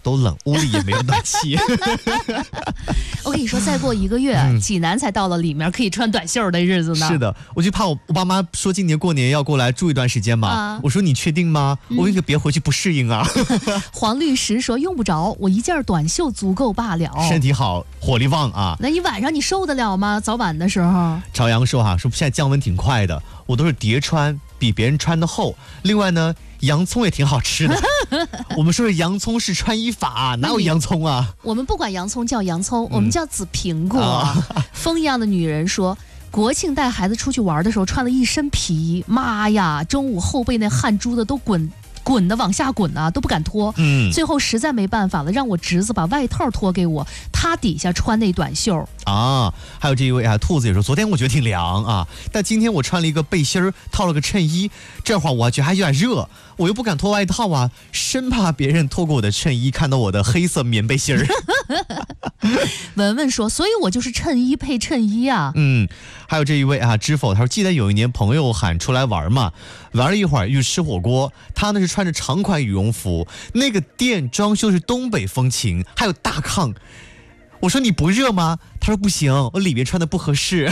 都冷，屋里也没有暖气。 我跟你说，再过1个月，济南才到了里面可以穿短袖的日子呢。 是的，我就怕我爸妈说今年过年要过来住一段时间嘛。我说你确定吗？我那个别回去不适应啊。 黄律师说用不着，我一件短袖足够罢了。 身体好，火力旺啊。 那你晚上你受得了吗？早晚的时候。 朝阳说说现在降温挺快的，我都是叠穿，比别人穿的厚。另外呢，洋葱也挺好吃的。我们说是洋葱是穿衣法，哪有洋葱啊？ 我们不管洋葱叫洋葱，我们叫紫苹果。风一样的女人说，国庆带孩子出去玩的时候穿了一身皮衣，妈呀，中午后背那汗珠的都滚的往下滚啊，都不敢脱。最后实在没办法了，让我侄子把外套脱给我，他底下穿那短袖啊。还有这一位兔子也说，昨天我觉得挺凉啊，但今天我穿了一个背心儿，套了个衬衣，这会儿我觉得还有点热，我又不敢脱外套啊，生怕别人透过我的衬衣看到我的黑色棉背心儿。 文文说，所以我就是衬衣配衬衣啊。 还有这一位知否，他说记得有一年朋友喊出来玩嘛，玩了一会儿又吃火锅，他呢是穿着长款羽绒服，那个店装修是东北风情，还有大炕。我说你不热吗？他说不行，我里面穿的不合适。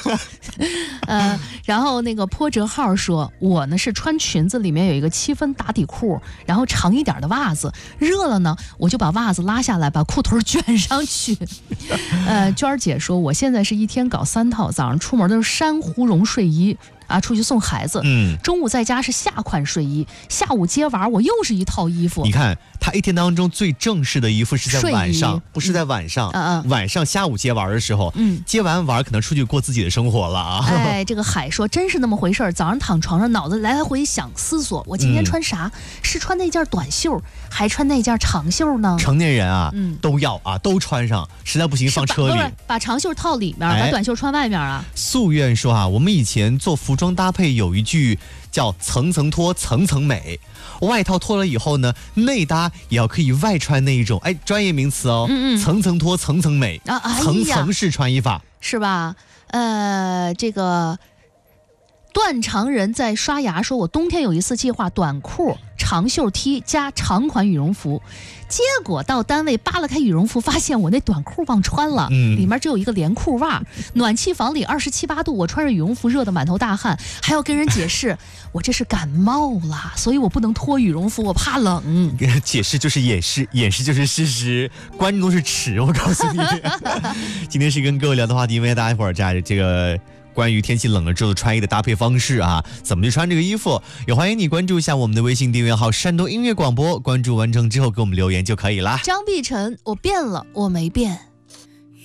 然后那个波折号说，我呢是穿裙子，里面有一个7分打底裤，然后长一点的袜子，热了呢我就把袜子拉下来，把裤头卷上去。娟儿姐说，我现在是一天搞3套，早上出门的是珊瑚绒睡衣出去送孩子，中午在家是夏款睡衣，下午接娃我又是一套衣服。 你看他一天当中最正式的衣服是在晚上，不是在晚上。晚上下午接娃的时候，接完娃可能出去过自己的生活了啊。 这个海说真是那么回事儿，早上躺床上脑子来回想思索，我今天穿啥？是穿那件短袖，还穿那件长袖呢？ 成年人都要都穿上，实在不行放车里， 把长袖套里面，把短袖穿外面啊。 夙愿说我们以前做服装搭配有一句叫层层脱层层美，外套脱了以后呢，内搭也要可以外穿那一种，专业名词哦，层层脱层层美，层层式穿衣法是吧？这个断肠人在刷牙说，我冬天有一次计划短裤长袖 T 加长款羽绒服，结果到单位扒拉开羽绒服，发现我那短裤忘穿了，里面只有一个连裤袜，暖气房里27、8度，我穿着羽绒服热得满头大汗，还要跟人解释我这是感冒了，所以我不能脱羽绒服，我怕冷。 解释就是掩饰，掩饰就是事实，观众都是耻，我告诉你。今天是跟各位聊的话题，因为大家一会儿在这个关于天气冷了之后穿衣的搭配方式怎么去穿这个衣服，也欢迎你关注一下我们的微信订阅号山东音乐广播，关注完成之后给我们留言就可以了。 张碧晨，我变了，我没变。